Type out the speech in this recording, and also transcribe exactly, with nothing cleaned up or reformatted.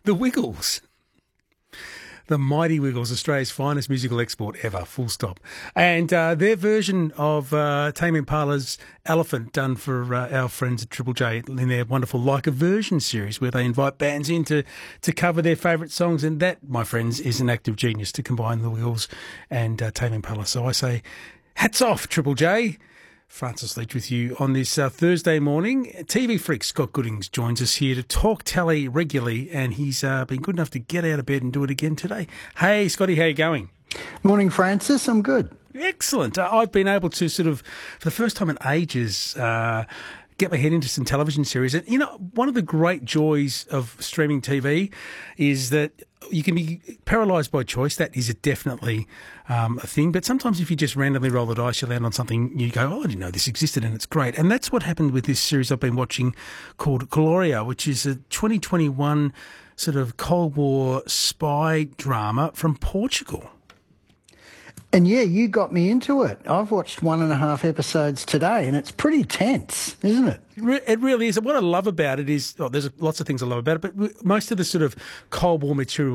The Wiggles. The Mighty Wiggles, Australia's finest musical export ever, full stop. And uh, their version of uh, Tame Impala's Elephant, done for uh, our friends at Triple J in their wonderful Like a Version series, where they invite bands in to, to cover their favourite songs. And that, my friends, is an act of genius to combine the Wiggles and uh, Tame Impala. So I say, hats off, Triple J. Francis Leach with you on this uh, Thursday morning. T V freak Scott Goodings joins us here to talk telly regularly, and he's uh, been good enough to get out of bed and do it again today. Hey, Scotty, how you going? Morning, Francis. I'm good. Excellent. Uh, I've been able to sort of, for the first time in ages, uh, get my head into some television series. And, you know, one of the great joys of streaming T V is that you can be paralysed by choice. That is definitely um, a thing. But sometimes if you just randomly roll the dice, you land on something, you go, oh, I didn't know this existed, and it's great. And that's what happened with this series I've been watching called Gloria, which is a twenty twenty-one sort of Cold War spy drama from Portugal. And yeah, you got me into it. I've watched one and a half episodes today, and it's pretty tense, isn't it? It really is. What I love about it is, oh, there's lots of things I love about it, but most of the sort of Cold War material